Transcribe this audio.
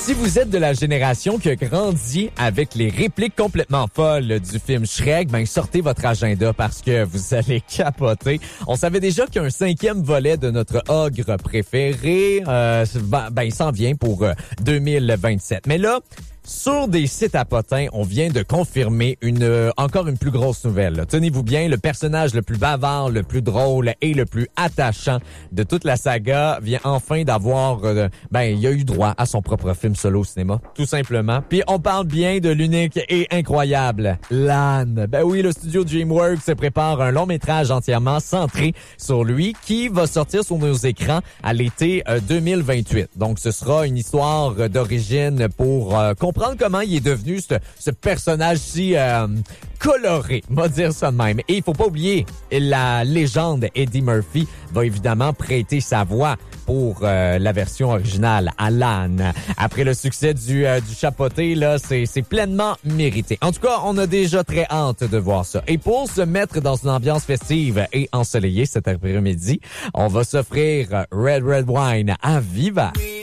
Si vous êtes de la génération qui a grandi avec les répliques complètement folles du film Shrek, ben sortez votre agenda parce que vous allez capoter. On savait déjà qu'un 5e volet de notre ogre préféré, il s'en vient pour 2027. Mais là, sur des sites à potins, on vient de confirmer encore une plus grosse nouvelle. Là. Tenez-vous bien, le personnage le plus bavard, le plus drôle et le plus attachant de toute la saga vient enfin d'avoir... il a eu droit à son propre film solo au cinéma, tout simplement. Puis on parle bien de l'unique et incroyable Lan. Ben oui, le studio DreamWorks se prépare un long métrage entièrement centré sur lui qui va sortir sur nos écrans à l'été 2028. Donc ce sera une histoire d'origine pour comprendre comment il est devenu ce personnage si coloré, on va dire ça de même. Et il faut pas oublier, la légende Eddie Murphy va évidemment prêter sa voix pour la version originale à Lan. Après le succès du chapeauté, là, c'est pleinement mérité. En tout cas, on a déjà très hâte de voir ça. Et pour se mettre dans une ambiance festive et ensoleillée cet après-midi, on va s'offrir Red Wine à Viva.